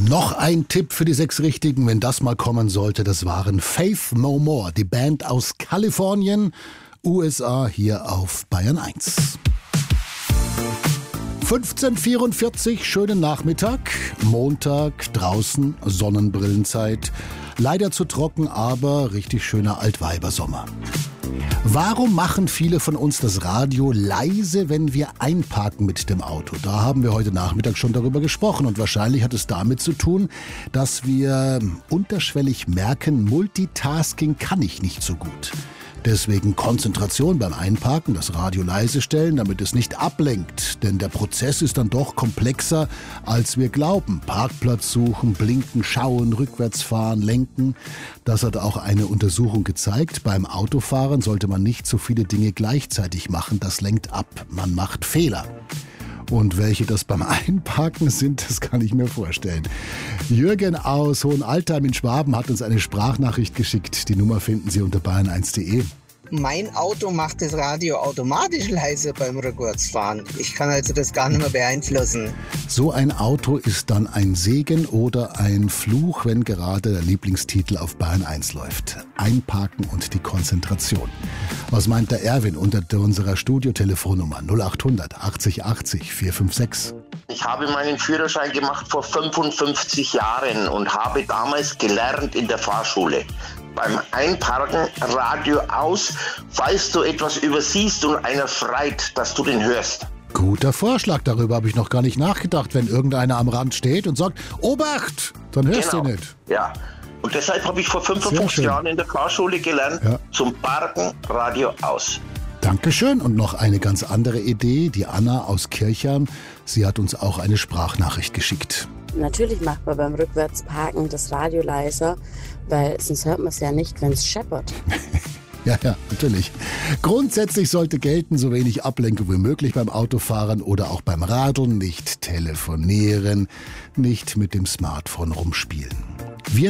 Noch ein Tipp für die 6 Richtigen, wenn das mal kommen sollte. Das waren Faith No More, die Band aus Kalifornien, USA, hier auf Bayern 1. 15:44, schönen Nachmittag, Montag, draußen, Sonnenbrillenzeit. Leider zu trocken, aber richtig schöner Altweibersommer. Warum machen viele von uns das Radio leise, wenn wir einparken mit dem Auto? Da haben wir heute Nachmittag schon darüber gesprochen und wahrscheinlich hat es damit zu tun, dass wir unterschwellig merken, Multitasking kann ich nicht so gut. Deswegen Konzentration beim Einparken, das Radio leise stellen, damit es nicht ablenkt. Denn der Prozess ist dann doch komplexer, als wir glauben. Parkplatz suchen, blinken, schauen, rückwärts fahren, lenken. Das hat auch eine Untersuchung gezeigt. Beim Autofahren sollte man nicht so viele Dinge gleichzeitig machen. Das lenkt ab. Man macht Fehler. Und welche das beim Einparken sind, das kann ich mir vorstellen. Jürgen aus Hohenaltheim in Schwaben hat uns eine Sprachnachricht geschickt. Die Nummer finden Sie unter bayern1.de. Mein Auto macht das Radio automatisch leise beim Rückwärtsfahren. Ich kann also das gar nicht mehr beeinflussen. So ein Auto ist dann ein Segen oder ein Fluch, wenn gerade der Lieblingstitel auf Bayern 1 läuft. Einparken und die Konzentration. Was meint der Erwin unter unserer Studiotelefonnummer 0800 80 80 456? Ich habe meinen Führerschein gemacht vor 55 Jahren und habe damals gelernt in der Fahrschule. Beim Einparken Radio aus, falls du etwas übersiehst und einer schreit, dass du den hörst. Guter Vorschlag, darüber habe ich noch gar nicht nachgedacht. Wenn irgendeiner am Rand steht und sagt, Obacht, dann hörst du nicht. Ja, und deshalb habe ich vor 55 Jahren in der Fahrschule gelernt, zum Parken Radio aus. Dankeschön. Und noch eine ganz andere Idee, die Anna aus Kirchheim. Sie hat uns auch eine Sprachnachricht geschickt. Natürlich macht man beim Rückwärtsparken das Radio leiser, weil sonst hört man es ja nicht, wenn es scheppert. Ja, natürlich. Grundsätzlich sollte gelten, so wenig Ablenkung wie möglich beim Autofahren oder auch beim Radeln, nicht telefonieren, nicht mit dem Smartphone rumspielen. Wir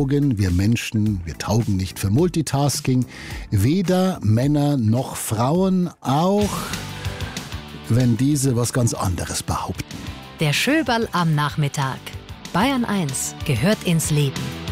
Menschen, wir taugen nicht für Multitasking, weder Männer noch Frauen, auch wenn diese was ganz anderes behaupten. Der Schöberl am Nachmittag. Bayern 1 gehört ins Leben.